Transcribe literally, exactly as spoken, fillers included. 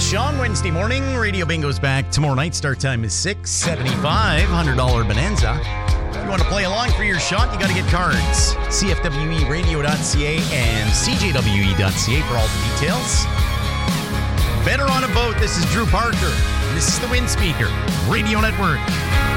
It's Sean, Wednesday morning. Radio Bingo's back tomorrow night. Start time is six seventy-five, one hundred dollars bonanza. If you want to play along for your shot, you got to get cards. C F W E radio dot C A and C J W E dot C A for all the details. Better on a Boat. This is Drew Parker. This is the Wind Speaker Radio Network.